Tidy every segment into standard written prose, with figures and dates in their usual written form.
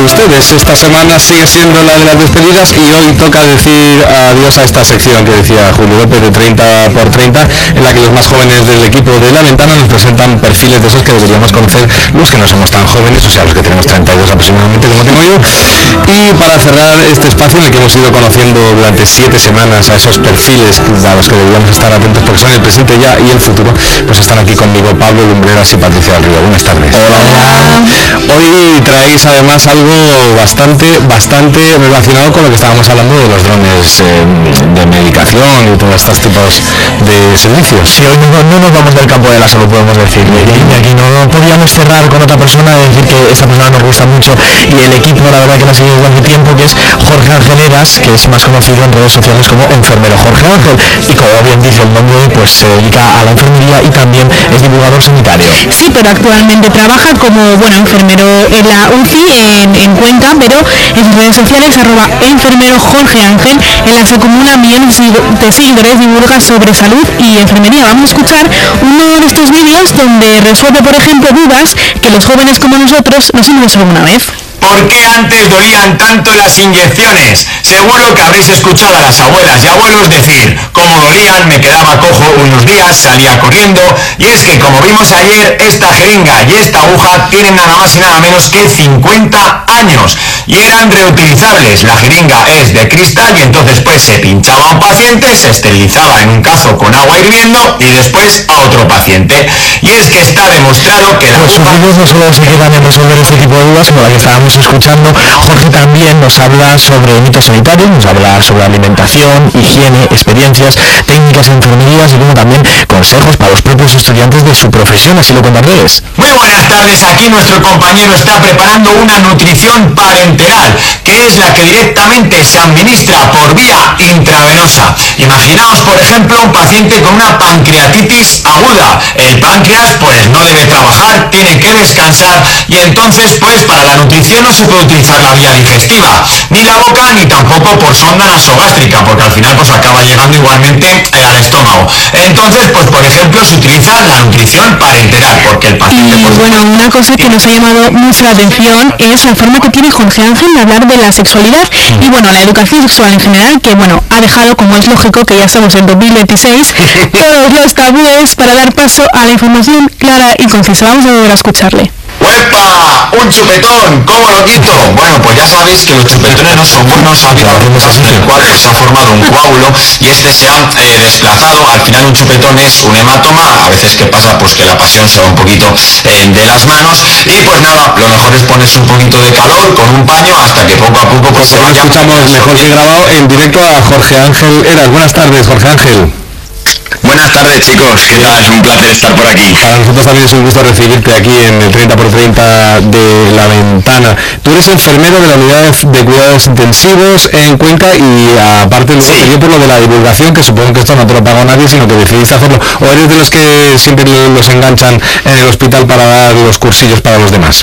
ustedes. Esta semana sigue siendo la de las despedidas y hoy toca decir adiós a esta sección que decía Julio López de 30 por 30, en la que los más jóvenes del equipo de La Ventana nos presentan perfiles de esos que deberíamos conocer los que no somos tan jóvenes, o sea, los que tenemos 32 aproximadamente, como tengo yo. Y para cerrar este espacio en el que hemos ido conociendo durante 7 semanas a esos perfiles a los que deberíamos estar atentos porque son el presente ya y el futuro, pues están aquí conmigo Pablo Lumbreras y Patricia del Río. Buenas tardes. Hola. Hoy traéis además algo bastante relacionado con lo que estábamos hablando de los drones de medicación y todos estos tipos de servicios. Sí, hoy no nos vamos del campo de la salud, podemos decir. Y aquí no podíamos cerrar con otra persona, decir que esta persona nos gusta mucho y el equipo, la verdad que la seguimos desde hace tiempo, que es Jorge Ángel Heras, que es más conocido en redes sociales como enfermero Jorge Ángel, y como bien dice el nombre, pues se dedica a la enfermería y también es divulgador sanitario. Sí, pero actualmente trabaja como enfermero en la UCI en Cuenca, pero en sus redes sociales @enfermero Jorge Ángel, en la que acumula millones de seguidores, divulga sobre salud y enfermería. Vamos a escuchar uno de estos vídeos donde resuelve, por ejemplo, dudas que los jóvenes como nosotros nos hemos hecho alguna vez. ¿Por qué antes dolían tanto las inyecciones? Seguro que habréis escuchado a las abuelas y abuelos decir, como dolían, me quedaba cojo unos días, salía corriendo, y es que, como vimos ayer, esta jeringa y esta aguja tienen nada más y nada menos que 50 años, y eran reutilizables. La jeringa es de cristal y entonces pues se pinchaba a un paciente, se esterilizaba en un cazo con agua hirviendo y después a otro paciente. Y es que está demostrado que la aguja... Pues no solo se quedan en resolver este tipo de dudas, como la que estábamos escuchando. Jorge también nos habla sobre mitos sanitarios, nos habla sobre alimentación, higiene, experiencias, técnicas de enfermería, así como también consejos para los propios estudiantes de su profesión, así lo contarles. Muy buenas tardes, aquí nuestro compañero está preparando una nutrición parenteral, que es la que directamente se administra por vía intravenosa. Imaginaos, por ejemplo, un paciente con una pancreatitis aguda. El páncreas pues no debe trabajar, tiene que descansar, y entonces pues para la nutrición no se puede utilizar la vía digestiva, ni la boca, ni tampoco por sonda nasogástrica, porque al final pues acaba llegando igualmente al estómago. Entonces pues por ejemplo se utiliza la nutrición parenteral, porque el paciente... Y bueno, una cosa que nos ha llamado mucho la atención es la forma que tiene Jorge Ángel de hablar de la sexualidad y bueno, la educación sexual en general, que bueno, ha dejado, como es lógico, que ya estamos en 2026, todos los tabúes para dar paso a la información clara y concisa. Vamos a volver a escucharle. ¡Uepa! ¡Un chupetón! ¿Cómo lo quito? Bueno, pues ya sabéis que los chupetones no son buenos, ha habido algún caso en el cual se ha formado un coágulo y este se ha desplazado. Al final un chupetón es un hematoma, a veces que pasa pues que la pasión se va un poquito de las manos, y pues nada, lo mejor es ponerse un poquito de calor con un paño hasta que poco a poco pues se vaya... Escuchamos mejor que grabado en directo a Jorge Ángel Heras. Buenas tardes, Jorge Ángel. Buenas tardes, chicos, ¿qué tal? Es un placer estar por aquí. Para nosotros también es un gusto recibirte aquí en el 30 por 30 de La Ventana. Tú eres enfermero de la unidad de cuidados intensivos en Cuenca y aparte luego te dio por lo de la divulgación, que supongo que esto no te lo pagó nadie, sino que decidiste hacerlo. ¿O eres de los que siempre los enganchan en el hospital para dar los cursillos para los demás?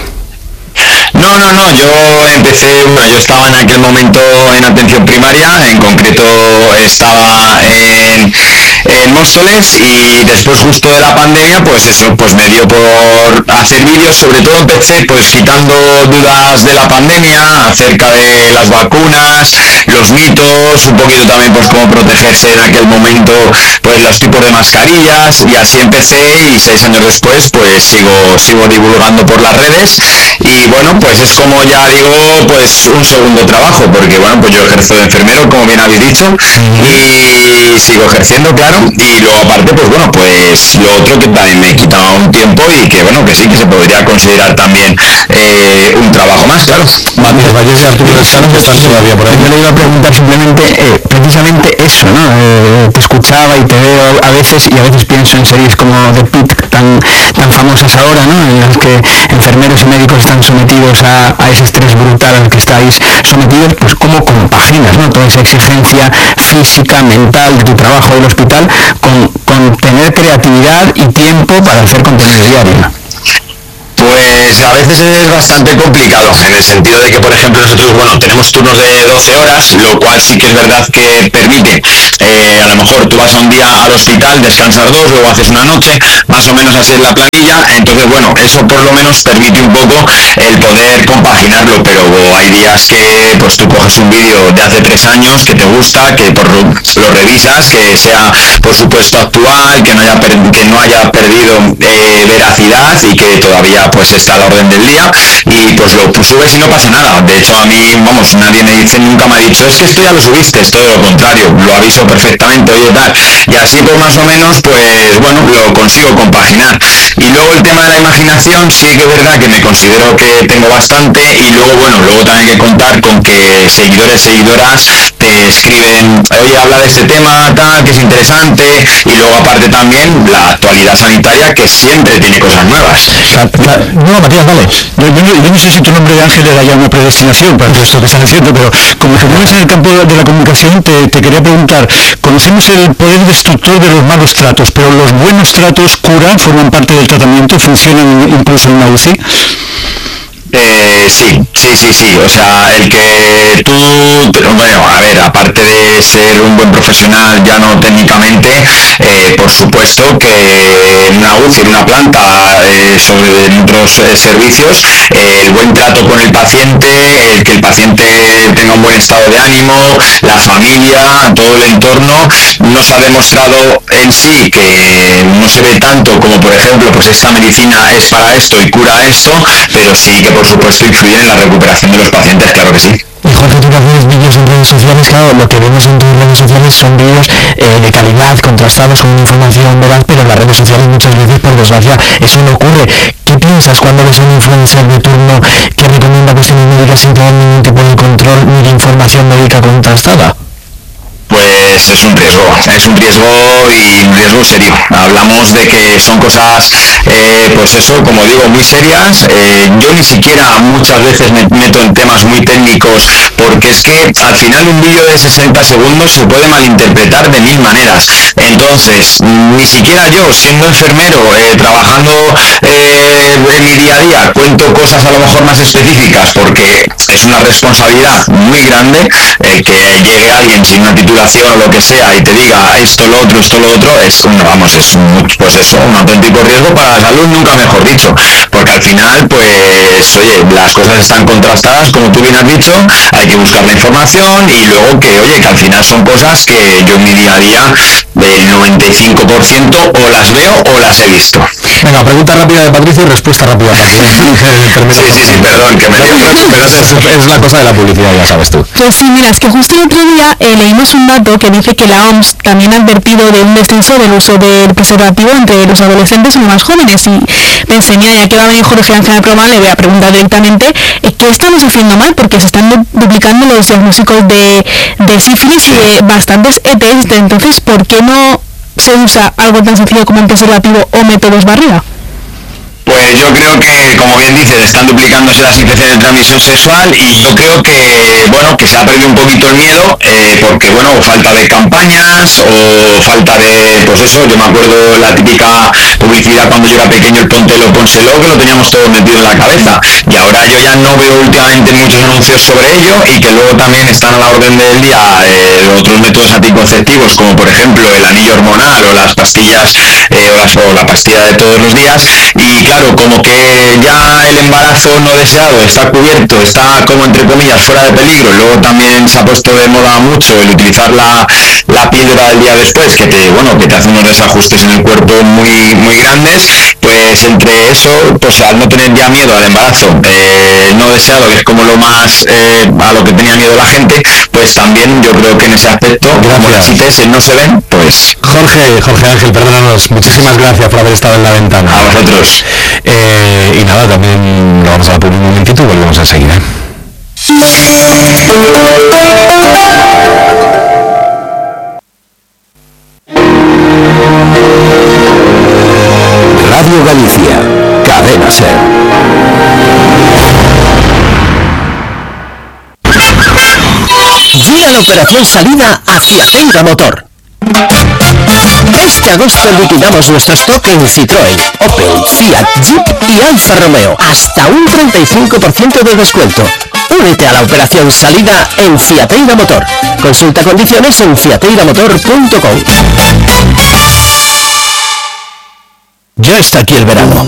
No, yo empecé, yo estaba en aquel momento en atención primaria, en concreto estaba en Móstoles, y después justo de la pandemia, pues eso, pues me dio por hacer vídeos. Sobre todo empecé pues quitando dudas de la pandemia acerca de las vacunas, los mitos, un poquito también pues cómo protegerse en aquel momento, pues los tipos de mascarillas, y así empecé, y 6 años después pues sigo divulgando por las redes. Y bueno, pues es como ya digo, pues un segundo trabajo, porque bueno, pues yo ejerzo de enfermero, como bien habéis dicho, y sigo ejerciendo, claro, y luego aparte, pues bueno, pues lo otro que también me quitaba un tiempo y que bueno, que sí que se podría considerar también un trabajo más, claro. Matías Valles y Arturo Descano, que están todavía por ahí. Yo le iba a preguntar simplemente, precisamente eso, ¿no? Te escuchaba y te veo a veces, y a veces pienso en series como The Pitt, tan famosas ahora, ¿no? En las que enfermeros y médicos están sometidos a ese estrés brutal al que estáis sometidos. Pues cómo compaginas, ¿no? Toda esa exigencia física, mental de tu trabajo del hospital con tener creatividad y tiempo para hacer contenido diario. Pues Pues a veces es bastante complicado, en el sentido de que, por ejemplo, nosotros, bueno, tenemos turnos de 12 horas, lo cual sí que es verdad que permite, a lo mejor tú vas a un día al hospital, descansas 2, luego haces una noche, más o menos así es la planilla, entonces, bueno, eso por lo menos permite un poco el poder compaginarlo, pero hay días que, pues tú coges un vídeo de hace 3 años que te gusta, que lo revisas, que sea, por supuesto, actual, que no haya perdido veracidad y que todavía pues está a la orden del día, y pues lo subes y no pasa nada. De hecho, a mí, vamos, nadie nunca me ha dicho, es que esto ya lo subiste, es todo lo contrario, lo aviso perfectamente, oye, tal, y así pues más o menos, pues bueno, lo consigo compaginar. Y luego el tema de la imaginación, sí que es verdad que me considero que tengo bastante, y luego, bueno, luego también hay que contar con que seguidoras te escriben, oye, habla de este tema, tal, que es interesante, y luego aparte también la actualidad sanitaria, que siempre tiene cosas nuevas. No, Matías, vale. Yo no sé si tu nombre de Ángel era ya una predestinación para todo esto que estás diciendo, pero como que mueves en el campo de la comunicación, te quería preguntar, conocemos el poder destructor de los malos tratos, pero los buenos tratos curan, forman parte del tratamiento, funcionan incluso en una UCI. Sí, o sea, el que tú, bueno, a ver, aparte de ser un buen profesional ya no técnicamente, por supuesto que en una UCI, en una planta, en otros servicios, el buen trato con el paciente, el que el paciente tenga un buen estado de ánimo, la familia, todo el entorno, nos ha demostrado en sí que no se ve tanto como, por ejemplo, pues esta medicina es para esto y cura esto, pero sí que por supuesto influye en la recuperación de los pacientes, claro que sí. Y Jorge, tú que haces vídeos en redes sociales, claro, lo que vemos en tus redes sociales son vídeos de calidad, contrastados con una información veraz, pero en las redes sociales muchas veces, por desgracia, eso no ocurre. ¿Qué piensas cuando ves a un influencer de turno que recomienda cuestiones médicas sin tener ningún tipo de control ni de información médica contrastada? Pues es un riesgo y un riesgo serio. Hablamos de que son cosas, pues eso, como digo, muy serias. Yo ni siquiera muchas veces me meto en temas muy técnicos, porque es que al final un vídeo de 60 segundos se puede malinterpretar de 1000 maneras. Entonces, ni siquiera yo, siendo enfermero, trabajando en mi día a día, cuento cosas a lo mejor más específicas, porque es una responsabilidad muy grande que llegue alguien sin una titulación o lo que sea y te diga esto, lo otro, es un auténtico riesgo para la salud, nunca mejor dicho, porque al final, pues, oye, las cosas están contrastadas, como tú bien has dicho, hay que buscar la información y luego que al final son cosas que yo en mi día a día, del 95% o las veo o las he visto. Venga, pregunta rápida de Patricio y respuesta rápida también. Sí, perdón, que me dio, pero es la cosa de la publicidad, ya sabes tú. Pues sí, mira, es que justo el otro día leímos un dato que dice que la OMS también ha advertido de un descenso del uso del preservativo entre los adolescentes y los más jóvenes, y pensé, mira, ya que va a venir Jorge Ángel al programa, le voy a preguntar directamente qué estamos haciendo mal, porque se están duplicando los diagnósticos de sífilis y de bastantes ETs, entonces, ¿por qué no se usa algo tan sencillo como el preservativo o métodos barrera? Pues yo creo que, como bien dices, están duplicándose las infecciones de transmisión sexual y yo creo que, bueno, que se ha perdido un poquito el miedo porque, bueno, falta de campañas o falta de, pues eso, yo me acuerdo la típica publicidad cuando yo era pequeño, el póntelo, pónselo, que lo teníamos todo metido en la cabeza, y ahora yo ya no veo últimamente muchos anuncios sobre ello, y que luego también están a la orden del día otros métodos anticonceptivos, como por ejemplo el anillo hormonal o las pastillas o la pastilla de todos los días, y claro, como que ya el embarazo no deseado está cubierto, está como entre comillas fuera de peligro. Luego también se ha puesto de moda mucho el utilizar la píldora del día después, que te hace unos desajustes en el cuerpo muy grandes. Pues entre eso, pues al no tener ya miedo al embarazo no deseado, que es como lo más a lo que tenía miedo la gente, pues también yo creo que en ese aspecto, como las ITS no se ven, pues... Jorge Ángel, perdónanos, muchísimas gracias por haber estado en la ventana. A vosotros. Y nada, también lo vamos a publicar un momentito y volvemos enseguida. Radio Galicia, Cadena SER. Llega la operación salida hacia Ceuta Motor. Este agosto liquidamos nuestro stock en Citroën, Opel, Fiat, Jeep y y Alfa Romeo. Hasta un 35% de descuento. Únete a la operación salida en Fiateira Motor. Consulta condiciones en fiateiramotor.com. Ya está aquí el verano.